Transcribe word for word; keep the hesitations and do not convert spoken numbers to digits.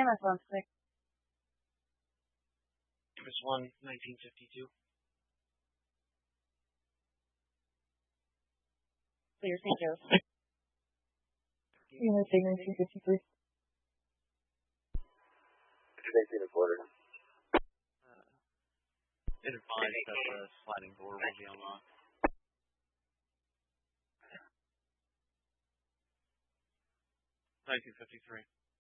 M S one six. M S one, nineteen fifty-two. Clear Saint Joe. U S A nineteen fifty-three. eighteen and quarter. Uh, it advised that the sliding door will be unlocked. nineteen fifty-three.